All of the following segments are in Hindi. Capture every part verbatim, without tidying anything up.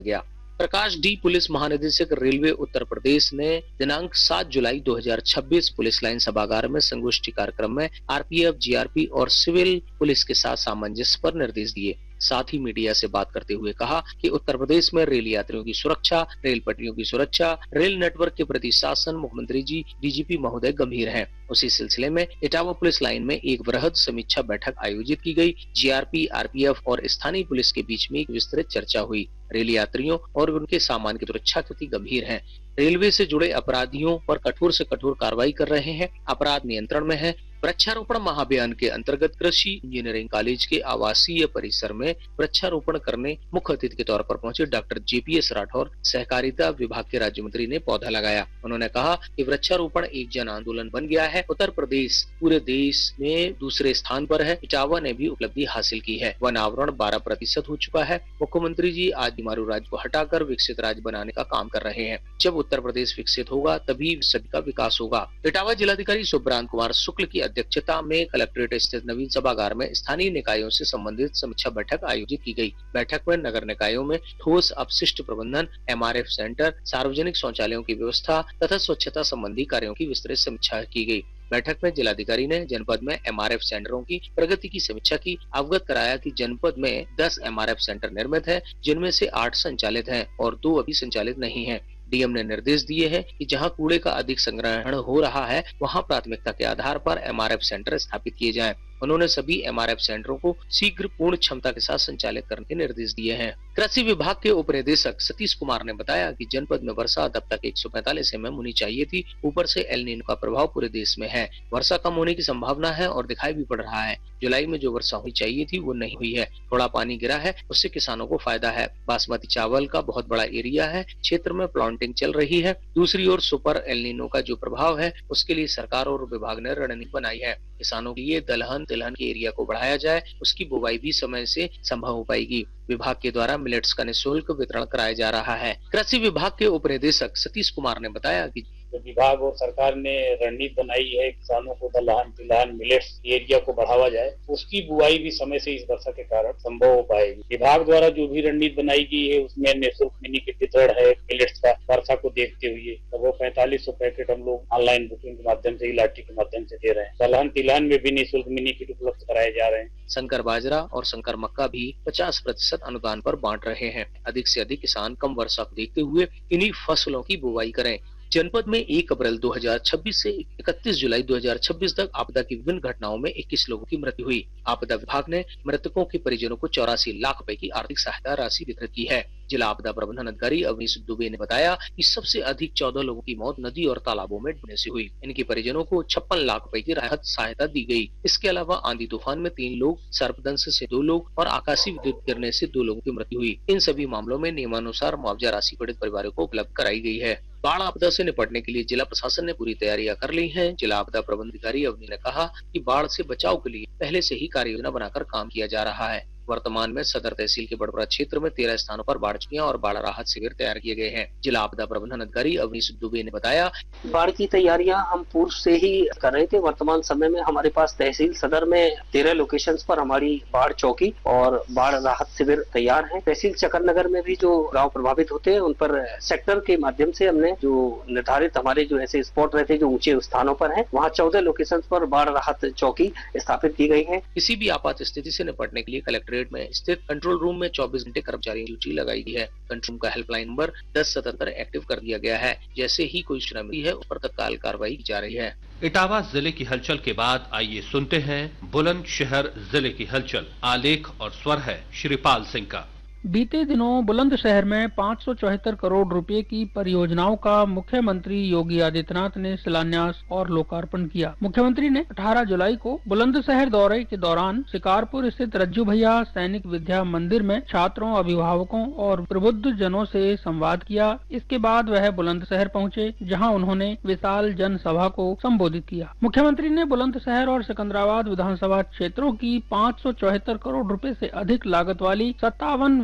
गया। प्रकाश डी, पुलिस महानिदेशक रेलवे उत्तर प्रदेश ने दिनांक सात जुलाई दो हज़ार छब्बीस पुलिस लाइन सभागार में संगोष्ठी कार्यक्रम में आरपीएफ, जीआरपी और सिविल पुलिस के साथ सामंजस्य पर निर्देश दिए। साथ ही मीडिया से बात करते हुए कहा कि उत्तर प्रदेश में रेल यात्रियों की सुरक्षा, रेल पटरियों की सुरक्षा, रेल नेटवर्क के प्रति शासन मुख्यमंत्री जी, डीजीपी महोदय गंभीर हैं। उसी सिलसिले में इटावा पुलिस लाइन में एक वृहद समीक्षा बैठक आयोजित की गई। जीआरपी, आरपीएफ और स्थानीय पुलिस के बीच में एक विस्तृत चर्चा हुई। रेल यात्रियों और उनके सामान की सुरक्षा के प्रति गंभीर हैं। रेलवे से जुड़े अपराधियों पर कठोर से कठोर कार्रवाई कर रहे हैं। अपराध नियंत्रण में है। वृक्षारोपण महाअभियान के अंतर्गत कृषि इंजीनियरिंग कॉलेज के आवासीय परिसर में वृक्षारोपण करने मुख्य अतिथि के तौर पर पहुंचे डॉक्टर जेपीएस राठौर, सहकारिता विभाग के राज्य मंत्री ने पौधा लगाया। उन्होंने कहा कि वृक्षारोपण एक जन आंदोलन बन गया है। उत्तर प्रदेश पूरे देश में दूसरे स्थान पर है। इटावा ने भी उपलब्धि हासिल की है। वन आवरण बारह प्रतिशत हो चुका है। मुख्यमंत्री जी आज बीमारू राज्य को हटाकर विकसित राज्य बनाने का काम कर रहे हैं। जब उत्तर प्रदेश विकसित होगा तभी सभी का विकास होगा। इटावा जिलाधिकारी सुब्रांत कुमार शुक्ल की अध्यक्षता में कलेक्ट्रेट स्थित नवीन सभागार में स्थानीय निकायों से संबंधित समीक्षा बैठक आयोजित की गई। बैठक में नगर निकायों में ठोस अपशिष्ट प्रबंधन, एमआरएफ सेंटर, सार्वजनिक शौचालयों की व्यवस्था तथा स्वच्छता संबंधी कार्यों की विस्तृत समीक्षा की गई। बैठक में जिलाधिकारी ने जनपद में एमआरएफ सेंटरों की प्रगति की समीक्षा की। अवगत कराया कि जनपद में दस एमआरएफ सेंटर निर्मित है, जिनमें से आठ संचालित हैं और दो अभी संचालित नहीं हैं। डीएम ने निर्देश दिए हैं कि जहां कूड़े का अधिक संग्रहण हो रहा है वहां प्राथमिकता के आधार पर एमआरएफ सेंटर स्थापित किए जाएं। उन्होंने सभी एमआरएफ सेंटरों को शीघ्र पूर्ण क्षमता के साथ संचालित करने के निर्देश दिए हैं। कृषि विभाग के उप निदेशक सतीश कुमार ने बताया कि जनपद में वर्षा अब तक एक सौ पैंतालीस एम एम होनी चाहिए थी। ऊपर से एल नीनो का प्रभाव पूरे देश में है। वर्षा कम होने की संभावना है और दिखाई भी पड़ रहा है। जुलाई में जो वर्षा होनी चाहिए थी वो नहीं हुई है। थोड़ा पानी गिरा है, उससे किसानों को फायदा है। बासमती चावल का बहुत बड़ा एरिया है, क्षेत्र में प्लांटिंग चल रही है। दूसरी ओर सुपर एल नीनो का जो प्रभाव है उसके लिए सरकार और विभाग ने रणनीति बनाई है। किसानों के लिए दलहन तिलहन के एरिया को बढ़ाया जाए, उसकी बुवाई भी समय से संभव हो पाएगी। विभाग के द्वारा मिलेट्स का निःशुल्क वितरण कराया जा रहा है। कृषि विभाग के उप निदेशक सतीश कुमार ने बताया कि विभाग और सरकार ने रणनीति बनाई है किसानों को दलहन तिलहन मिलेट्स एरिया को बढ़ावा जाए, उसकी बुआई भी समय से इस वर्षा के कारण संभव हो पाएगी। विभाग द्वारा जो भी रणनीति बनाई गई है उसमें निःशुल्क मिनी किट वितरण है मिलेट्स का वर्षा को देखते हुए। तो वो पैंतालीस सौ पैकेट हम लोग ऑनलाइन बुकिंग के माध्यम से, इलाटी के माध्यम से दे रहे हैं। दलहन तिलहन में भी निःशुल्क मिनी किट उपलब्ध कराए जा रहे हैं। संकर बाजरा और संकर मक्का भी पचास प्रतिशत अनुदान पर बांट रहे हैं। अधिक से अधिक किसान कम वर्षा को देखते हुए इन्हीं फसलों की बुवाई करें। जनपद में एक अप्रैल दो हज़ार छब्बीस से इकतीस जुलाई दो हज़ार छब्बीस तक आपदा की विभिन्न घटनाओं में इक्कीस लोगों की मृत्यु हुई। आपदा विभाग ने मृतकों के परिजनों को चौरासी लाख रुपए की आर्थिक सहायता राशि वितरित की है। जिला आपदा प्रबंधन अधिकारी अवनीश दुबे ने बताया कि सबसे अधिक चौदह लोगों की मौत नदी और तालाबों में डूबने से हुई। इनके परिजनों को छप्पन लाख रुपए की राहत सहायता दी गई। इसके अलावा आंधी तूफान में तीन लोग, सर्पदंश से दो लोग और आकाशीय विद्युत गिरने से दो लोगों की मृत्यु हुई। इन सभी मामलों में नियमानुसार मुआवजा राशि पीड़ित परिवारों को उपलब्ध कराई गई है। बाढ़ आपदा से निपटने के लिए जिला प्रशासन ने पूरी तैयारियां कर ली हैं। जिला आपदा प्रबंधन अधिकारी अवनी ने कहा कि बाढ़ से बचाव के लिए पहले से ही कार्य योजना बनाकर काम किया जा रहा है। वर्तमान में सदर तहसील के बड़बड़ा क्षेत्र में तेरह स्थानों पर बाढ़ चुकियां और बाढ़ राहत शिविर तैयार किए गए हैं। जिला आपदा प्रबंधन अधिकारी अवनीश दुबे ने बताया, बाढ़ की तैयारियां हम पूर्व से ही कर रहे थे। वर्तमान समय में हमारे पास तहसील सदर में तेरह लोकेशंस पर हमारी बाढ़ चौकी और बाढ़ राहत शिविर तैयार है। तहसील चकरनगर में भी जो गाँव प्रभावित होते हैं उन पर सेक्टर के माध्यम से हमने जो निर्धारित हमारे जो ऐसे स्पॉट रहते हैं जो ऊंचे स्थानों पर है, वहाँ चौदह लोकेशंस पर बाढ़ राहत चौकी स्थापित की गई है। किसी भी आपात स्थिति से निपटने के लिए कलेक्ट्रेट में स्थित कंट्रोल रूम में चौबीस घंटे कर्मचारियों की ड्यूटी लगाई गई है। कंट्रोल रूम का हेल्पलाइन नंबर दस सतहत्तर एक्टिव कर दिया गया है। जैसे ही कोई सूचना मिली है उस पर तत्काल कार्रवाई की जा रही है। इटावा जिले की हलचल के बाद आइए सुनते हैं बुलंदशहर जिले की हलचल। आलेख और स्वर है श्रीपाल सिंह का। बीते दिनों बुलंदशहर में पाँच सौ चौहत्तर करोड़ रुपए की परियोजनाओं का मुख्यमंत्री योगी आदित्यनाथ ने शिलान्यास और लोकार्पण किया। मुख्यमंत्री ने अठारह जुलाई को बुलंदशहर दौरे के दौरान शिकारपुर स्थित रज्जू भैया सैनिक विद्या मंदिर में छात्रों, अभिभावकों और प्रबुद्ध जनों से संवाद किया। इसके बाद वह बुलंदशहर पहुंचे, जहां उन्होंने विशाल जनसभा को संबोधित किया। मुख्यमंत्री ने बुलंदशहर और सिकंदराबाद विधानसभा क्षेत्रों की पाँच सौ चौहत्तर करोड़ रूपए से अधिक लागत वाली सत्तावन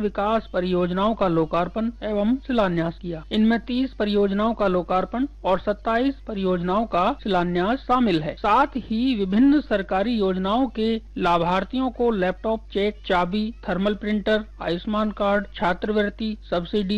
विकास परियोजनाओं का लोकार्पण एवं शिलान्यास किया। इनमें तीस परियोजनाओं का लोकार्पण और सत्ताईस परियोजनाओं का शिलान्यास शामिल है। साथ ही विभिन्न सरकारी योजनाओं के लाभार्थियों को लैपटॉप, चेक, चाबी, थर्मल प्रिंटर, आयुष्मान कार्ड, छात्रवृत्ति, सब्सिडी,